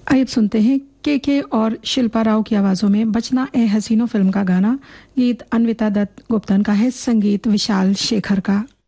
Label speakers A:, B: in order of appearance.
A: आइए अब सुनते हैं के और शिल्पा राव की आवाजों में बचना ए हसीनो फिल्म का गाना। गीत अन्विता दत्त गुप्तन का है, संगीत विशाल शेखर का।